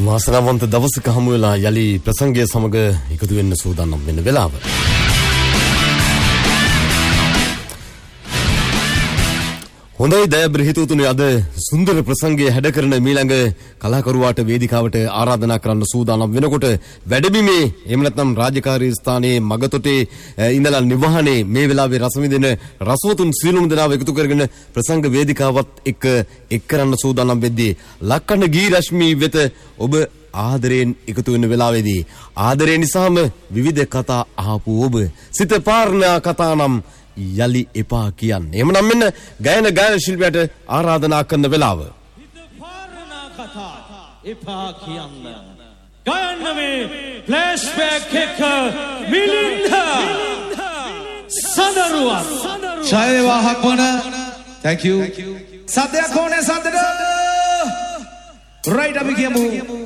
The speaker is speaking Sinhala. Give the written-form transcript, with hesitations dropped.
වාසනාවන්ත දවසක හමු වෙලා යලි ප්‍රසංගය සමග එකතු වෙන්න සූදානම් වෙන වෙලාව. හොඳයි දයාබර හිතවතුනි, අද සුන්දර ප්‍රසංගය හැඩ කරන මීළඟ කලාකරුවාට වේදිකාවට ආරාධනා කරන්න සූදානම් වෙනකොට වැඩබිමේ එහෙම නැත්නම් රාජකාරී ස්ථානයේ මගතොටේ ඉඳලා නිවහනේ මේ වෙලාවේ රස විඳින රසවතුන් සියලුම දෙනාව එකතු කරගෙන ප්‍රසංග වේදිකාවත් එක් කරන්න සූදානම් වෙද්දී ලක්කන්න ගී රශ්මී වෙත ඔබ ආදරයෙන් එකතු වෙන වෙලාවේදී ආදරය නිසාම විවිධ කතා අහපු ඔබ සිත පාරණා කතා නම් යලි එපා කියන්නේ. එහෙමනම් මෙන්න ගායන ශිල්පියාට ආරාධනා කරන වෙලාව. හිත පාරණා කතා එපා කියන්න. ගායන මේ ෆ්ලෑෂ් බෑක් එක මිලින්ද සඳරුවක්. ඡාය වාහක වන thank you. සද්දයක් ඕනේ සද්දට. right අපි කියමු.